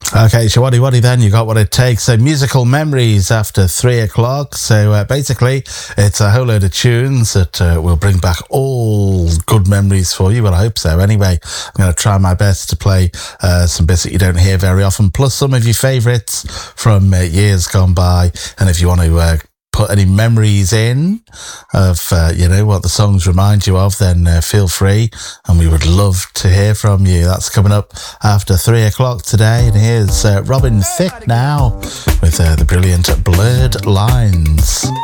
Okay, Shawadi Waddy then, you got what it takes. So musical memories after 3 o'clock. So basically, it's a whole load of tunes that will bring back all good memories for you. Well, I hope so. Anyway, I'm going to try my best to play some bits that you don't hear very often, plus some of your favourites from years gone by. And if you want to put any memories in of, what the songs remind you of, then feel free, and we would love to hear from you. That's coming up after 3 o'clock today. And here's Robin Thicke now with the brilliant Blurred Lines.